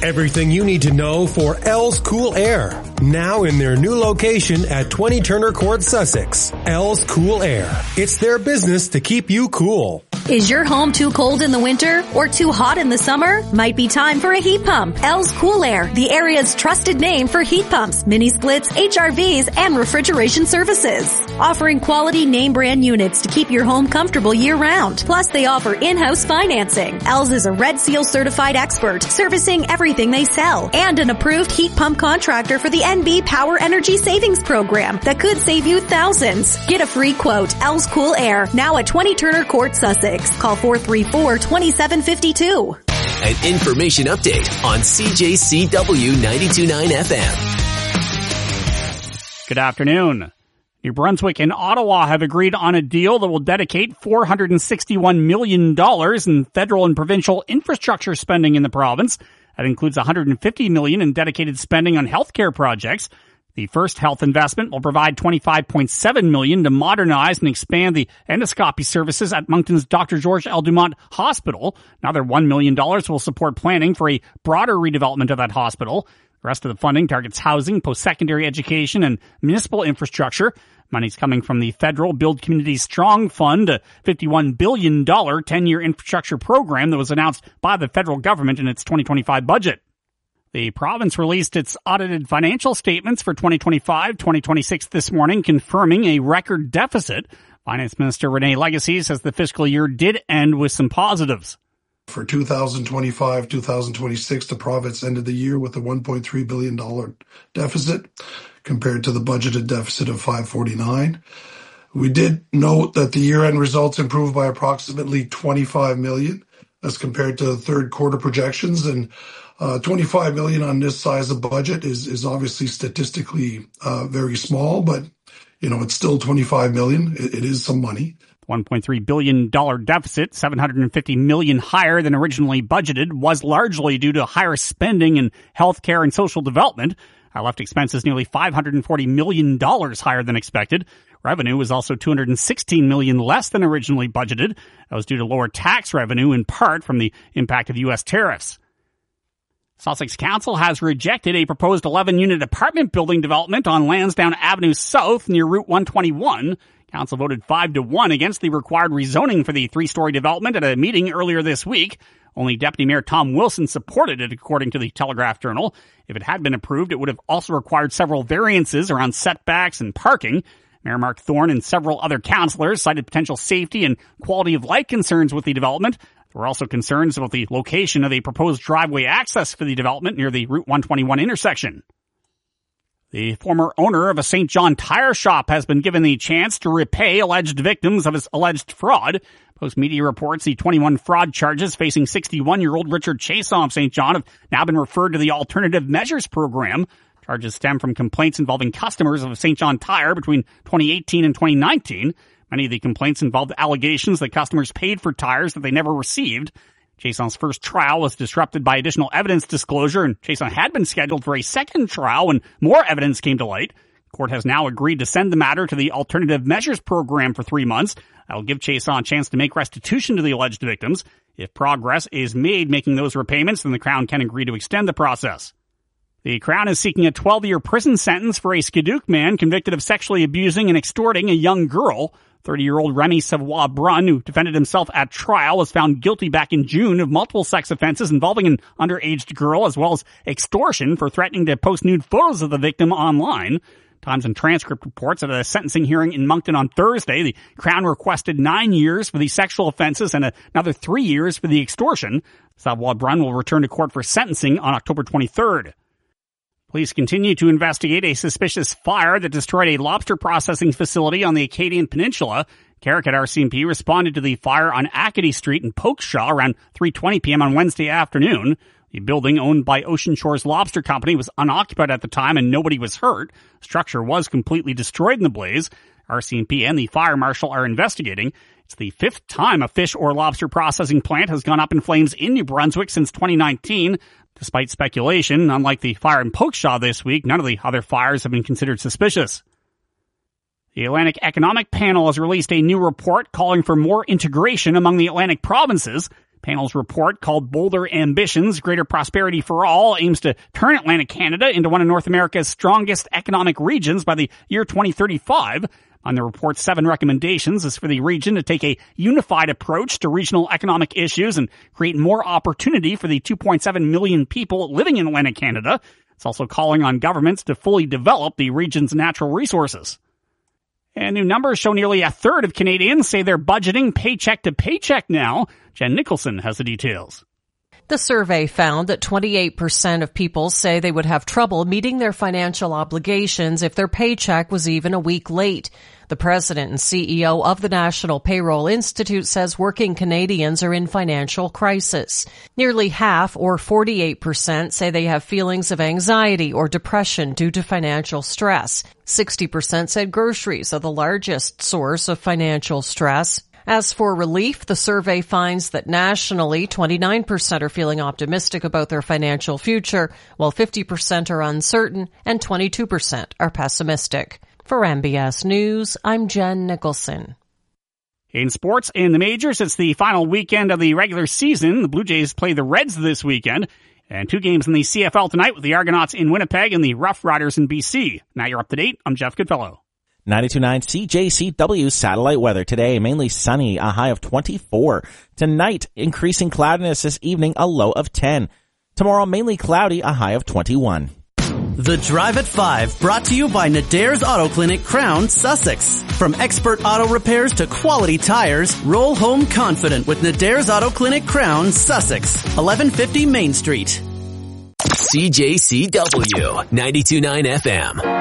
Everything you need to know for L's Cool Air. Now in their new location at 20 Turner Court, Sussex. L's Cool Air. It's their business to keep you cool. Is your home too cold in the winter or too hot in the summer? Might be time for a heat pump. L's Cool Air, the area's trusted name for heat pumps, mini splits, HRVs, and refrigeration services. Offering quality name brand units to keep your home comfortable year round. Plus they offer in-house financing. L's is a Red Seal certified expert, servicing everything they sell, and an approved heat pump contractor for the NB Power Energy Savings Program that could save you thousands. Get a free quote. L's Cool Air, now at 20 Turner Court, Sussex. Call 434-2752. An information update on CJCW 92.9 FM. Good afternoon. New Brunswick and Ottawa have agreed on a deal that will dedicate $461 million in federal and provincial infrastructure spending in the province. That includes $150 million in dedicated spending on healthcare projects. The first health investment will provide $25.7 million to modernize and expand the endoscopy services at Moncton's Dr. George L. Dumont Hospital. Another $1 million will support planning for a broader redevelopment of that hospital. The rest of the funding targets housing, post-secondary education, and municipal infrastructure. Money's coming from the federal Build Communities Strong Fund, a $51 billion 10-year infrastructure program that was announced by the federal government in its 2025 budget. The province released its audited financial statements for 2025-2026 this morning, confirming a record deficit. Finance Minister René Legacy says the fiscal year did end with some positives. For 2025-2026, the province ended the year with a $1.3 billion deficit compared to the budgeted deficit of $549. We did note that the year-end results improved by approximately $25 million as compared to the third quarter projections, and $25 million on this size of budget is obviously statistically very small, but it's still $25 million. It is some money. $1.3 billion deficit, $750 million higher than originally budgeted, was largely due to higher spending in healthcare and social development. Left expenses nearly $540 million higher than expected. Revenue was also $216 million less than originally budgeted. That was due to lower tax revenue, in part from the impact of U.S. tariffs. Sussex Council has rejected a proposed 11-unit apartment building development on Lansdowne Avenue South near Route 121. Council voted 5-1 against the required rezoning for the three-story development at a meeting earlier this week. Only Deputy Mayor Tom Wilson supported it, according to the Telegraph Journal. If it had been approved, it would have also required several variances around setbacks and parking. Mayor Mark Thorne and several other councillors cited potential safety and quality of life concerns with the development. There were also concerns about the location of a proposed driveway access for the development near the Route 121 intersection. The former owner of a St. John tire shop has been given the chance to repay alleged victims of his alleged fraud. Post Media reports the 21 fraud charges facing 61-year-old Richard Chason of St. John have now been referred to the Alternative Measures Program. Charges stem from complaints involving customers of St. John Tire between 2018 and 2019. Many of the complaints involved allegations that customers paid for tires that they never received. Chason's first trial was disrupted by additional evidence disclosure, and Chason had been scheduled for a second trial when more evidence came to light. Court has now agreed to send the matter to the Alternative Measures Program for 3 months. That will give Chason a chance to make restitution to the alleged victims. If progress is made making those repayments, then the Crown can agree to extend the process. The Crown is seeking a 12-year prison sentence for a Skeduk man convicted of sexually abusing and extorting a young girl. 30-year-old Remy Savoie Brun, who defended himself at trial, was found guilty back in June of multiple sex offenses involving an underage girl, as well as extortion for threatening to post nude photos of the victim online. Times and Transcript reports at a sentencing hearing in Moncton on Thursday, the Crown requested 9 years for the sexual offenses and another 3 years for the extortion. Savoie Brun will return to court for sentencing on October 23rd. Police continue to investigate a suspicious fire that destroyed a lobster processing facility on the Acadian Peninsula. Caracat RCMP responded to the fire on Acadie Street in Pokeshaw around 3:20 p.m. on Wednesday afternoon. The building, owned by Ocean Shores Lobster Company, was unoccupied at the time and nobody was hurt. The structure was completely destroyed in the blaze. RCMP and the fire marshal are investigating. It's the 5th time a fish or lobster processing plant has gone up in flames in New Brunswick since 2019. Despite speculation, unlike the fire in Pokeshaw this week, none of the other fires have been considered suspicious. The Atlantic Economic Panel has released a new report calling for more integration among the Atlantic provinces. Panel's report, called Bolder Ambitions, Greater Prosperity for All, aims to turn Atlantic Canada into one of North America's strongest economic regions by the year 2035. On the report's 7 recommendations is for the region to take a unified approach to regional economic issues and create more opportunity for the 2.7 million people living in Atlantic Canada. It's also calling on governments to fully develop the region's natural resources. And new numbers show nearly a third of Canadians say they're budgeting paycheck to paycheck now. Jen Nicholson has the details. The survey found that 28% of people say they would have trouble meeting their financial obligations if their paycheck was even a week late. The president and CEO of the National Payroll Institute says working Canadians are in financial crisis. Nearly half, or 48%, say they have feelings of anxiety or depression due to financial stress. 60% said groceries are the largest source of financial stress. As for relief, the survey finds that nationally, 29% are feeling optimistic about their financial future, while 50% are uncertain and 22% are pessimistic. For MBS News, I'm Jen Nicholson. In sports, in the majors, it's the final weekend of the regular season. The Blue Jays play the Reds this weekend. And 2 games in the CFL tonight with the Argonauts in Winnipeg and the Rough Riders in BC. Now you're up to date. I'm Jeff Goodfellow. 92.9 CJCW satellite weather today, mainly sunny, a high of 24. Tonight, increasing cloudiness this evening, a low of 10. Tomorrow, mainly cloudy, a high of 21. The Drive at 5, brought to you by Nadere's Auto Clinic, Crown, Sussex. From expert auto repairs to quality tires, roll home confident with Nadere's Auto Clinic, Crown, Sussex. 1150 Main Street. CJCW 92.9 FM.